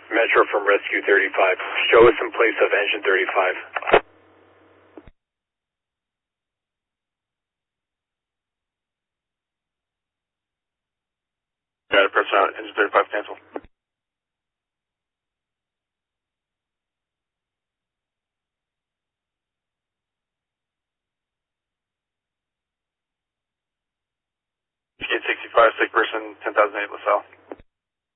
Metro from Rescue 35. Show us in place of engine 35. Got it, press out. Engine 35 cancel. Gate 65, sick person, 10,008 LaSalle.